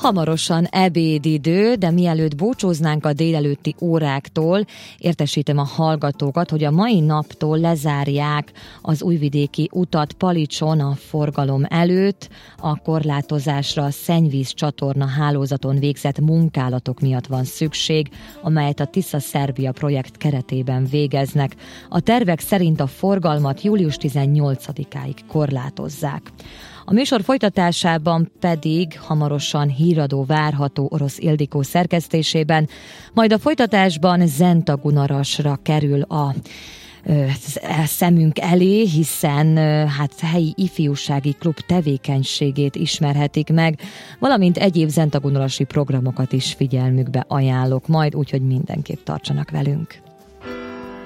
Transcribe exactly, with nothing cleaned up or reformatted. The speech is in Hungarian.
Hamarosan ebédidő, de mielőtt búcsúznánk a délelőtti óráktól, értesítem a hallgatókat, hogy a mai naptól lezárják az újvidéki utat Palicson a forgalom előtt. A korlátozásra a szennyvíz csatorna hálózaton végzett munkálatok miatt van szükség, amelyet a Tisza-Szerbia projekt keretében végeznek. A tervek szerint a forgalmat július tizennyolcadikáig korlátozzák. A műsor folytatásában pedig hamarosan híradó várható Orosz Ildikó szerkesztésében, majd a folytatásban Zenta Gunarasra kerül a szemünk elé, hiszen hát helyi ifjúsági klub tevékenységét ismerhetik meg, valamint egyéb zentagunarasi programokat is figyelmükbe ajánlok majd, úgyhogy mindenképp tartsanak velünk.